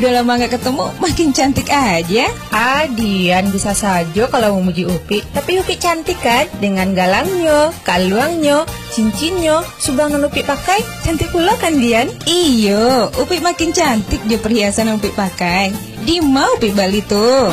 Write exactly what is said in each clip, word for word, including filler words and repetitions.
Udah lama gak ketemu, makin cantik aja. Ah, Dian bisa saja kalau memuji Upi. Tapi Upi cantik kan? Dengan galangnya, kalungnya, cincinnya, subangan Upi pakai. Cantik pula kan, Dian? Iyo, Upi makin cantik dia perhiasan yang Upi pakai. Di mau Upi Bali tuh.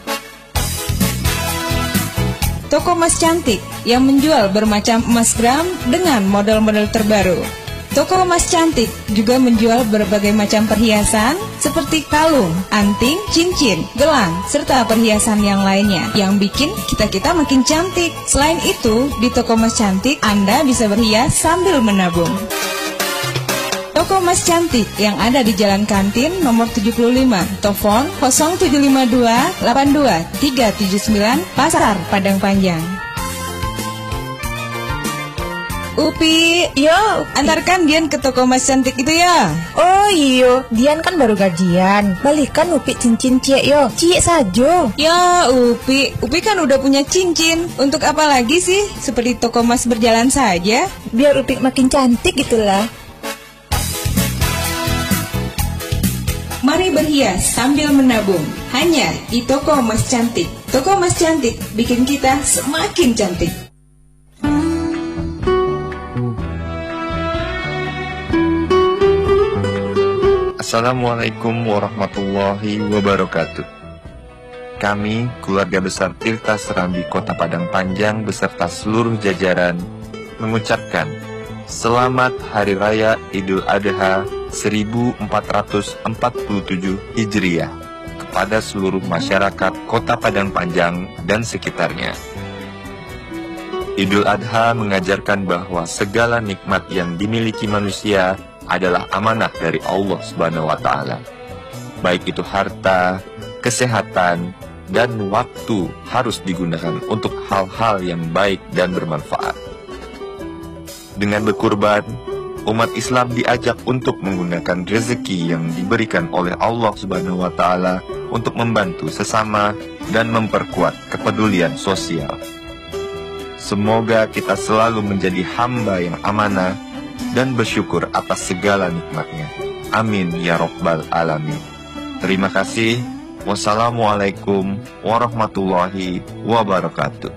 Toko emas cantik yang menjual bermacam emas gram dengan model-model terbaru. Toko emas cantik juga menjual berbagai macam perhiasan seperti kalung, anting, cincin, gelang, serta perhiasan yang lainnya yang bikin kita-kita makin cantik. Selain itu, di toko emas cantik Anda bisa berhias sambil menabung. Toko emas cantik yang ada di Jalan Kantin nomor tujuh puluh lima, telepon nol tujuh lima dua delapan dua tiga tujuh sembilan, Pasar Padang Panjang. Upi, Yo, antarkan Dian ke toko emas cantik itu ya. Oh iyo, Dian kan baru gajian. Balikan Upi cincin cie yo, cie saja. Ya Upi, Upi kan udah punya cincin. Untuk apa lagi sih? Seperti toko emas berjalan saja. Biar Upi makin cantik gitulah. Mari berhias sambil menabung. Hanya di toko emas cantik. Toko emas cantik bikin kita semakin cantik. Assalamualaikum warahmatullahi wabarakatuh. Kami, keluarga besar Tirta Serambi Kota Padang Panjang beserta seluruh jajaran mengucapkan Selamat Hari Raya Idul Adha seribu empat ratus empat puluh tujuh Hijriah kepada seluruh masyarakat Kota Padang Panjang dan sekitarnya. Idul Adha mengajarkan bahwa segala nikmat yang dimiliki manusia adalah amanah dari Allah Subhanahu wa Ta'ala. Baik itu harta, kesehatan, dan waktu harus digunakan untuk hal-hal yang baik dan bermanfaat. Dengan berkurban, umat Islam diajak untuk menggunakan rezeki yang diberikan oleh Allah Subhanahu wa Ta'ala untuk membantu sesama dan memperkuat kepedulian sosial. Semoga kita selalu menjadi hamba yang amanah dan bersyukur atas segala nikmatnya. Amin ya Rabbal Alamin. Terima kasih. Wassalamualaikum warahmatullahi wabarakatuh.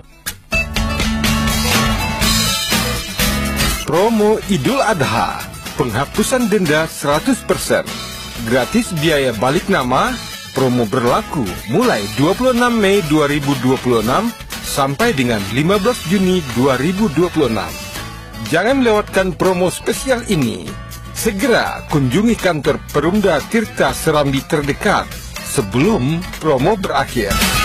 Promo Idul Adha, penghapusan denda seratus persen, gratis biaya balik nama. Promo berlaku mulai dua puluh enam Mei dua ribu dua puluh enam sampai dengan lima belas Juni dua ribu dua puluh enam. Jangan lewatkan promo spesial ini. Segera kunjungi kantor Perumda Tirta Serambi terdekat sebelum promo berakhir.